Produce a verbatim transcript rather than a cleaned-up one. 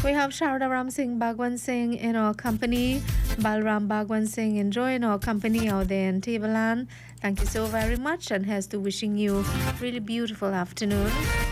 We have Sharda Ram Singh Bhagwan Singh in our company, Balram Bhagwan Singh enjoying our company out there in Tableland. Thank you so very much, and here's to wishing you really beautiful afternoon.